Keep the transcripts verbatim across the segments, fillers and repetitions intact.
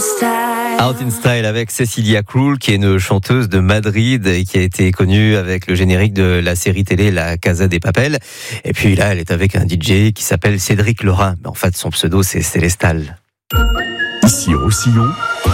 Style. Out in Style avec Cecilia Krull, qui est une chanteuse de Madrid et qui a été connue avec le générique de la série télé La Casa de Papel. Et puis là, elle est avec un D J qui s'appelle Cédric Lorrain. Mais en fait, son pseudo, c'est Célestal. Ici Roussillon.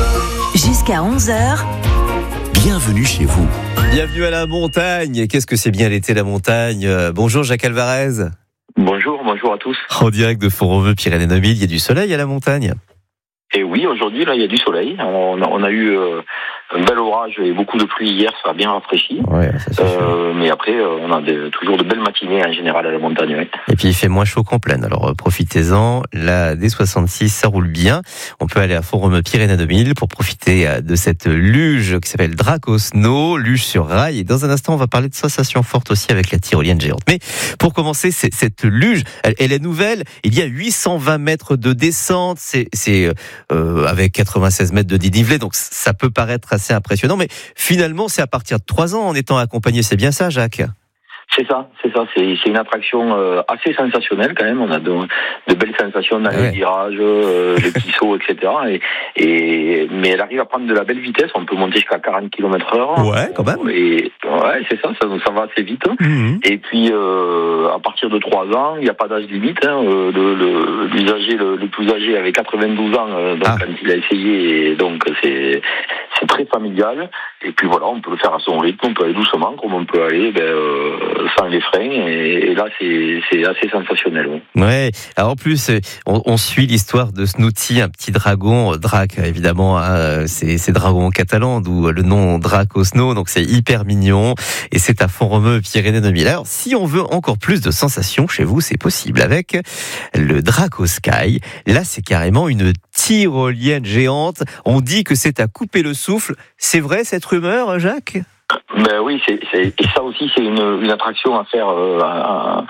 Jusqu'à onze heures. Bienvenue chez vous. Bienvenue à la montagne. Qu'est-ce que c'est bien l'été, la montagne. Bonjour Jacques Alvarez. Bonjour, bonjour à tous. En direct de Font-Romeu-Pyrénées-Nobile, il y a du soleil à la montagne. Et oui, aujourd'hui, là, il y a du soleil. On a, on a eu euh, un bel orage et beaucoup de pluie hier, ça a bien rafraîchi. Ouais, ça c'est euh, mais après, euh, on a de, toujours de belles matinées en général à la montagne. Ouais. Et puis il fait moins chaud qu'en plaine, alors euh, profitez-en. La D soixante-six, ça roule bien. On peut aller à Font-Romeu-Pyrénées-Nobile pour profiter euh, de cette luge qui s'appelle Dracosno, luge sur rail. Et dans un instant, on va parler de sensations fortes aussi avec la tyrolienne géante. Mais pour commencer, c'est, cette luge, elle, elle est nouvelle. Il y a huit cent vingt mètres de descente. C'est, c'est euh, avec quatre-vingt-seize mètres de dénivelé, donc ça peut paraître assez impressionnant. Mais finalement, c'est à partir de trois ans en étant accompagné. C'est bien ça, Jacques ? C'est ça, c'est ça. C'est, c'est une attraction euh, assez sensationnelle quand même. On a de, de belles sensations dans ouais. les virages, euh, les petits sauts, et cetera. Et, et, mais elle arrive à prendre de la belle vitesse. On peut monter jusqu'à quarante kilomètres heure. Ouais, quand même. Et ouais, c'est ça, ça, ça va assez vite. Mmh. Et puis, euh, à partir de trois ans, il n'y a pas d'âge limite. Hein. Le, le, l'usager, le, le plus âgé avait quatre-vingt-douze ans euh, donc, ah. quand il a essayé. Et donc, c'est, c'est très familial. Et puis voilà, on peut le faire à son rythme, on peut aller doucement, comme on peut aller ben, euh, sans les freins. Et, et là, c'est, c'est assez sensationnel. Ouais. ouais. Alors en plus, on, on suit l'histoire de Snooty, un petit dragon, Drac évidemment. Hein, c'est, c'est dragon catalan, d'où le nom Dracosno. Donc c'est hyper mignon. Et c'est à Font-Romeu-Pyrénées-Nobile. Alors si on veut encore plus de sensations chez vous, c'est possible avec le Dracosky. Là, c'est carrément une tyrolienne géante. On dit que c'est à couper le souffle. C'est vrai cette rumeur, Jacques ? Ben oui, c'est, c'est, et ça aussi, c'est une, une attraction à faire euh, en,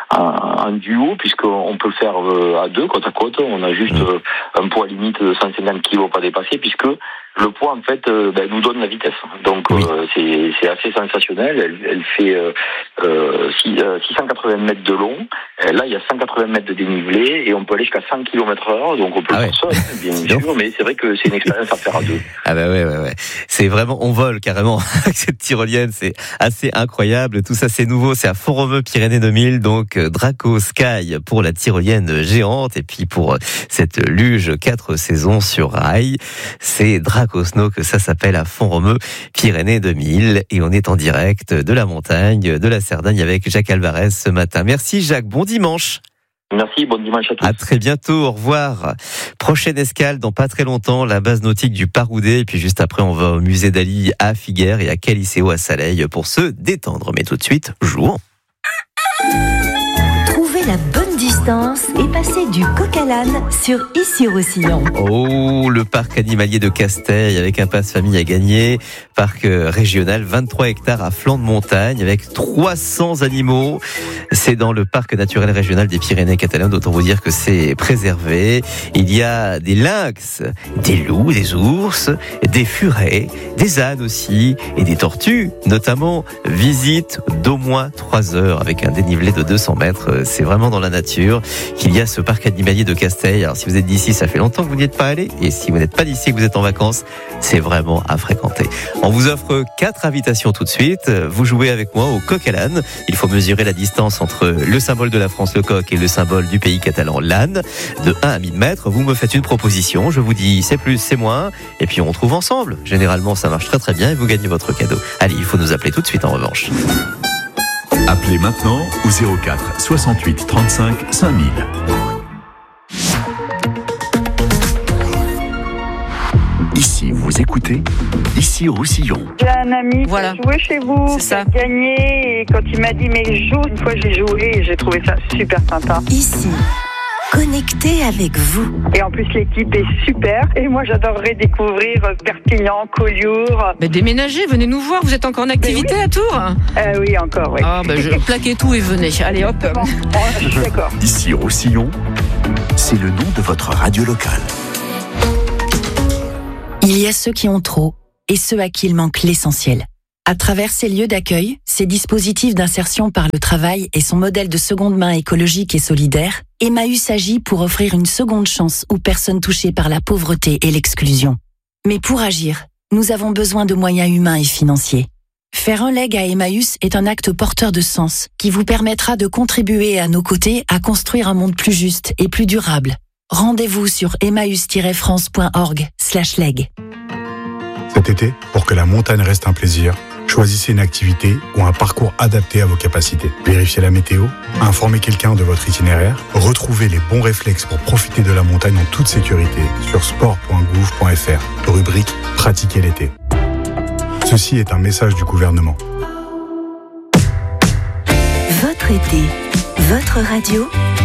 en duo, puisqu'on peut le faire euh, à deux, côte à côte. On a juste euh, un poids limite de cent cinquante kilos pas dépasser, puisque le poids, en fait, euh, ben, nous donne la vitesse. Donc, oui. euh, c'est, c'est assez sensationnel. Elle, elle fait euh, euh, six cent quatre-vingts mètres de long. Et là, il y a cent quatre-vingts mètres de dénivelé, et on peut aller jusqu'à cent kilomètres heure. Donc, on peut ah le faire ouais. seul, bien sûr, mais c'est vrai que c'est une expérience à faire à deux. Ah bah ouais, ouais, ouais. C'est vraiment, on vole carrément avec cette tyrolienne. C'est assez incroyable. Tout ça, c'est nouveau. C'est à Font-Romeu-Pyrénées-Nobile. Donc, Dracosky pour la tyrolienne géante. Et puis, pour cette luge quatre saisons sur rail, c'est Dracosno que ça s'appelle à Font-Romeu-Pyrénées-Nobile. Et on est en direct de la montagne, de la Cerdagne avec Jacques Alvarez ce matin. Merci Jacques. Bon dimanche. Merci, bon dimanche à tous. À très bientôt, au revoir. Prochaine escale dans pas très longtemps, la base nautique du Paroudet. Et puis juste après, on va au musée d'Ali à Figueres et à Caliceo à Saleil pour se détendre. Mais tout de suite, jouons. Trouvez la bonne distance et passez du coq à l'âne sur Ici Roussillon. Oh, le parc animalier de Casteil avec un passe-famille à gagner. Parc régional, vingt-trois hectares à flanc de montagne avec trois cents animaux. C'est dans le parc naturel régional des Pyrénées catalanes, d'autant vous dire que c'est préservé. Il y a des lynx, des loups, des ours, des furets, des ânes aussi et des tortues, notamment. Visite d'au moins trois heures avec un dénivelé de deux cents mètres. C'est vraiment dans la nature qu'il y a ce parc animalier de Casteil. Alors si vous êtes d'ici, ça fait longtemps que vous n'y êtes pas allé. Et si vous n'êtes pas d'ici et que vous êtes en vacances, c'est vraiment à fréquenter. On vous offre quatre invitations tout de suite. Vous jouez avec moi au coq à l'âne. Il faut mesurer la distance entre le symbole de la France, le coq, et le symbole du pays catalan, l'âne, de un à mille mètres. Vous me faites une proposition. Je vous dis c'est plus, c'est moins. Et puis on trouve ensemble. Généralement, ça marche très très bien et vous gagnez votre cadeau. Allez, il faut nous appeler tout de suite en revanche. Appelez maintenant au zéro quatre soixante-huit trente-cinq cinq mille. Ici, vous écoutez Ici Roussillon. J'ai un ami voilà. qui a joué chez vous, c'est qui ça. a gagné, et quand il m'a dit mais joue, une fois j'ai joué et j'ai trouvé ça super sympa. Ici, connecté avec vous. Et en plus l'équipe est super, et moi j'adorerais découvrir Perpignan, Collioure. Mais déménagez, venez nous voir, vous êtes encore en activité oui. à Tours ? euh, Oui, encore, oui. Ah, ben je plaquez tout et venez, allez hop. Bon, je suis d'accord. Ici Roussillon, c'est le nom de votre radio locale. Il y a ceux qui ont trop et ceux à qui il manque l'essentiel. À travers ces lieux d'accueil, ses dispositifs d'insertion par le travail et son modèle de seconde main écologique et solidaire, Emmaüs agit pour offrir une seconde chance aux personnes touchées par la pauvreté et l'exclusion. Mais pour agir, nous avons besoin de moyens humains et financiers. Faire un leg à Emmaüs est un acte porteur de sens qui vous permettra de contribuer à nos côtés à construire un monde plus juste et plus durable. Rendez-vous sur emmaüs tiret france point org slash leg. Cet été, pour que la montagne reste un plaisir, choisissez une activité ou un parcours adapté à vos capacités. Vérifiez la météo, informez quelqu'un de votre itinéraire, retrouvez les bons réflexes pour profiter de la montagne en toute sécurité sur sport point gouv point f r, rubrique « Pratiquer l'été ». Ceci est un message du gouvernement. Votre été, votre radio,